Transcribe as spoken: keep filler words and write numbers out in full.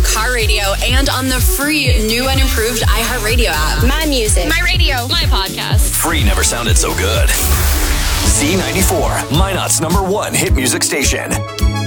car radio and on the free new and improved iHeartRadio app. My music. My radio. My podcast. Free never sounded so good. Z ninety-four, Minot's number one hit music station.